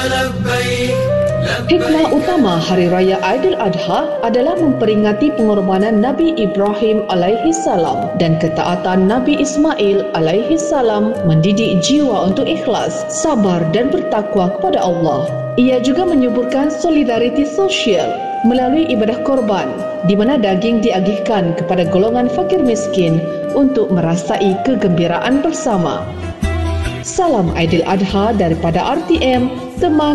لبيك Hikmah utama Hari Raya Aidil Adha adalah memperingati pengorbanan Nabi Ibrahim alaihi salam dan ketaatan Nabi Ismail alaihi salam, mendidik jiwa untuk ikhlas, sabar dan bertakwa kepada Allah. Ia juga menyuburkan solidariti sosial melalui ibadah korban, di mana daging diagihkan kepada golongan fakir miskin untuk merasai kegembiraan bersama. Salam Aidil Adha daripada RTM, teman